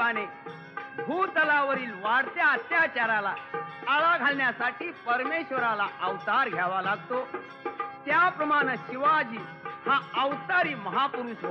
अनुषंगाने भूतलावरील वाढत्या अत्याचाराला आळा घालण्यासाठी परमेश्वराला अवतार घ्यावा लागतो. त्याप्रमाणे शिवाजी हा अवतारी महापुरुष